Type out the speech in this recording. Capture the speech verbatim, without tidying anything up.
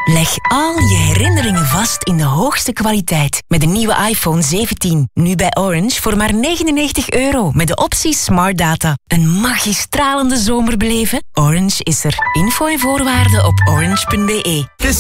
Leg al je herinneringen vast in de hoogste kwaliteit. Met de nieuwe iPhone zeventien. Nu bij Orange voor maar negenennegentig euro. Met de optie Smart Data. Een magistralende zomer beleven? Orange is er. Info en voorwaarden op orange punt be.